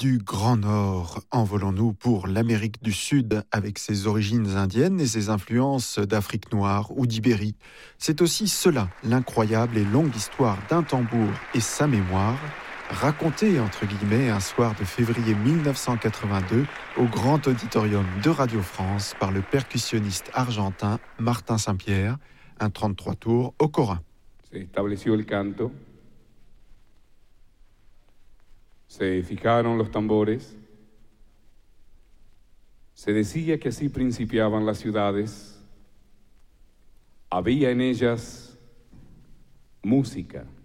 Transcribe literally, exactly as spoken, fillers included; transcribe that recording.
Du Grand Nord, envolons-nous pour l'Amérique du Sud avec ses origines indiennes et ses influences d'Afrique noire ou d'Ibérie. C'est aussi cela, l'incroyable et longue histoire d'un tambour et sa mémoire, racontée entre guillemets un soir de février mille neuf cent quatre-vingt-deux au Grand Auditorium de Radio France par le percussionniste argentin Martin Saint-Pierre, un trente-trois tours au Corin. Se estableció el canto. Se fijaron los tambores. Se decía que así principiaban las ciudades. Había en ellas música,